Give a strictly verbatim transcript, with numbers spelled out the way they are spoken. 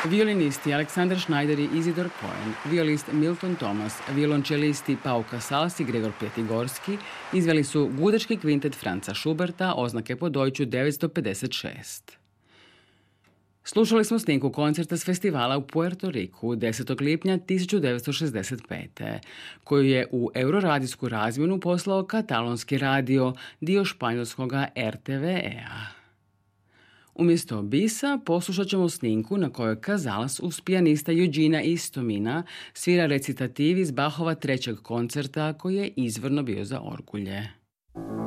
Violinisti Aleksandar Schneider i Isidor Cohen, violist Milton Thomas, violončelisti Pau Casals i Gregor Pjetigorski izveli su Gudački kvintet Franza Schuberta oznake po Deutschu devetsto pedeset šest. Slušali smo snimku koncerta s festivala u Puerto Riku desetog lipnja tisuću devetsto šezdeset pete. koju je u euroradijsku razmjenu poslao katalonski radio, dio španjolskoga er te ve a. Umjesto bisa poslušat ćemo snimku na kojoj Casals uz pijanista Eugena Istomina svira recitativ iz Bachova trećeg koncerta koji je izvorno bio za orgulje.